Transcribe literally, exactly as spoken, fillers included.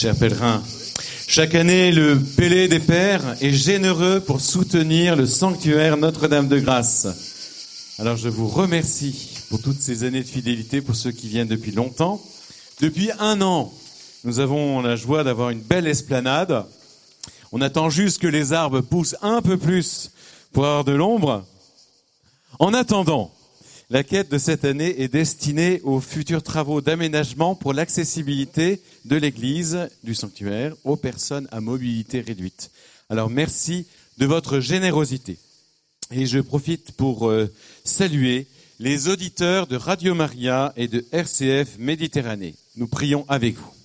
chers pèlerins. Chaque année, le Pélé des Pères est généreux pour soutenir le sanctuaire Notre-Dame de Grâce. Alors je vous remercie pour toutes ces années de fidélité, pour ceux qui viennent depuis longtemps. Depuis un an, nous avons la joie d'avoir une belle esplanade. On attend juste que les arbres poussent un peu plus pour avoir de l'ombre. En attendant, la quête de cette année est destinée aux futurs travaux d'aménagement pour l'accessibilité de l'église, du sanctuaire, aux personnes à mobilité réduite. Alors merci de votre générosité. Et je profite pour euh, saluer les auditeurs de Radio Maria et de R C F Méditerranée. Nous prions avec vous.